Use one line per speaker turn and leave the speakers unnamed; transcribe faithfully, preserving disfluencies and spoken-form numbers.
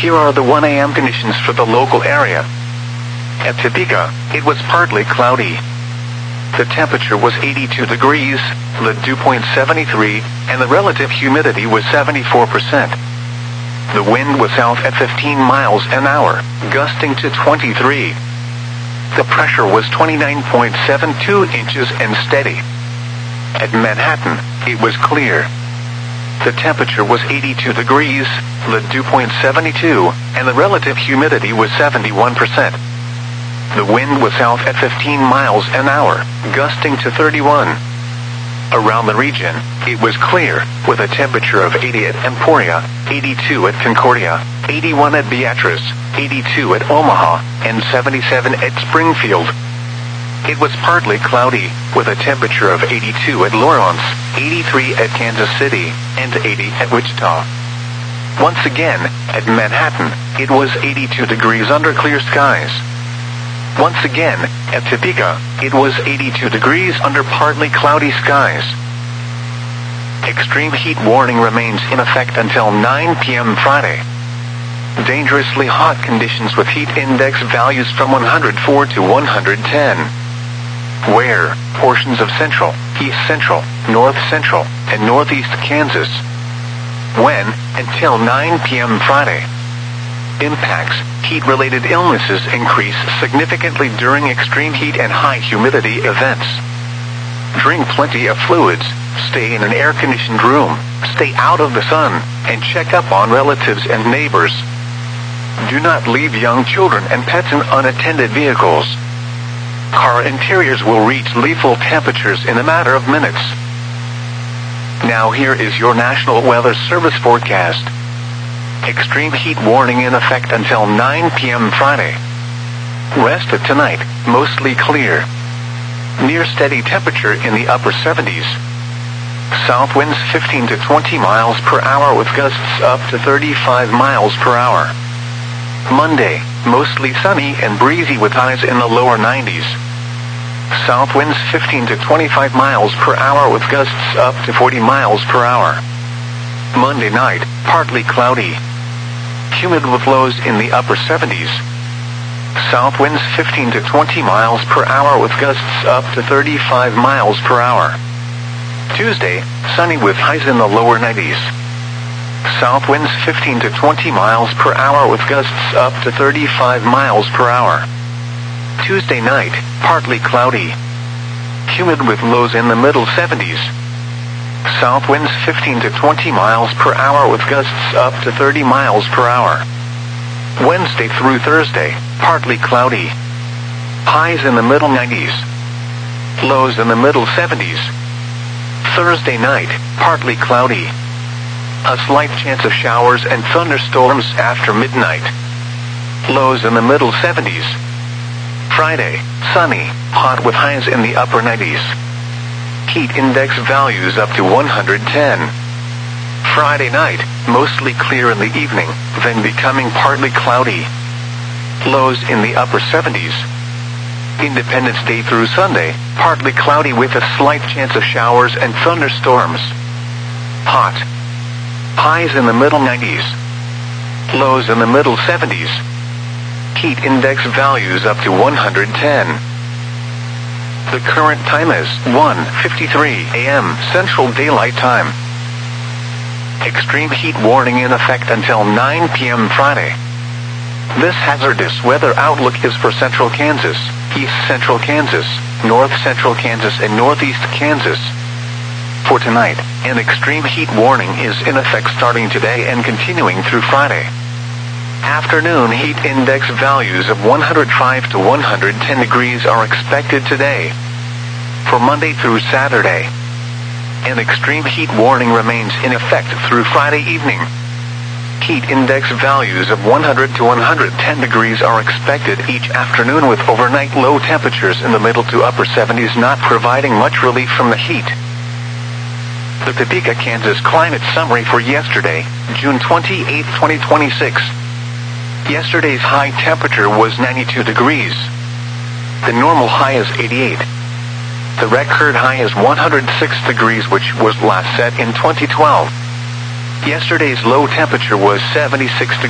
Here are the one A M conditions for the local area. At Topeka, it was partly cloudy. The temperature was eighty-two degrees, the dew point seventy-three, and the relative humidity was seventy-four percent. The wind was south at fifteen miles an hour, gusting to twenty-three. The pressure was twenty-nine point seven two inches and steady. At Manhattan, it was clear. The temperature was eighty-two degrees, the dew point seventy-two, and the relative humidity was seventy-one percent. The wind was south at fifteen miles an hour, gusting to thirty-one. Around the region, it was clear, with a temperature of eighty at Emporia, eighty-two at Concordia, eighty-one at Beatrice, eighty-two at Omaha, and seventy-seven at Springfield. It was partly cloudy, with a temperature of eighty-two at Lawrence, eighty-three at Kansas City, and eighty at Wichita. Once again, at Manhattan, it was eighty-two degrees under clear skies. Once again, at Topeka, it was eighty-two degrees under partly cloudy skies. Extreme heat warning remains in effect until nine p m Friday. Dangerously hot conditions with heat index values from one hundred four to one hundred ten. Where? Portions of central, east central, north central, and northeast Kansas. When? Until nine p m Friday. Impacts: heat-related illnesses increase significantly during extreme heat and high humidity events. Drink plenty of fluids, stay in an air-conditioned room, stay out of the sun, and check up on relatives and neighbors. Do not leave young children and pets in unattended vehicles. Car interiors will reach lethal temperatures in a matter of minutes. Now here is your National Weather Service forecast. Extreme heat warning in effect until nine p m Friday. Rest of tonight, mostly clear. Near steady temperature in the upper seventies. South winds fifteen to twenty miles per hour with gusts up to thirty-five miles per hour. Monday, mostly sunny and breezy with highs in the lower nineties. South winds fifteen to twenty-five miles per hour with gusts up to forty miles per hour. Monday night, partly cloudy. Humid with lows in the upper seventies. South winds fifteen to twenty miles per hour with gusts up to thirty-five miles per hour. Tuesday, sunny with highs in the lower nineties. South winds fifteen to twenty miles per hour with gusts up to thirty-five miles per hour. Tuesday night, partly cloudy. Humid with lows in the middle seventies. South winds fifteen to twenty miles per hour with gusts up to thirty miles per hour. Wednesday through Thursday, partly cloudy. Highs in the middle nineties. Lows in the middle seventies. Thursday night, partly cloudy. A slight chance of showers and thunderstorms after midnight. Lows in the middle seventies. Friday, sunny, hot with highs in the upper nineties. Heat index values up to one hundred ten. Friday night, mostly clear in the evening, then becoming partly cloudy. Lows in the upper seventies. Independence Day through Sunday, partly cloudy with a slight chance of showers and thunderstorms. Hot. Highs in the middle nineties. Lows in the middle seventies. Heat index values up to one hundred ten. The current time is one fifty-three a m Central Daylight Time. Extreme heat warning in effect until nine p m Friday. This hazardous weather outlook is for central Kansas, east central Kansas, north central Kansas, and northeast Kansas. For tonight, an extreme heat warning is in effect starting today and continuing through Friday. Afternoon heat index values of one hundred five to one hundred ten degrees are expected today. For Monday through Saturday, an extreme heat warning remains in effect through Friday evening. Heat index values of one hundred to one hundred ten degrees are expected each afternoon with overnight low temperatures in the middle to upper seventies not providing much relief from the heat. The Topeka, Kansas climate summary for yesterday, June twenty-eighth, twenty twenty-six. Yesterday's high temperature was ninety-two degrees. The normal high is eighty-eight. The record high is one hundred six degrees, which was last set in twenty twelve. Yesterday's low temperature was seventy-six degrees.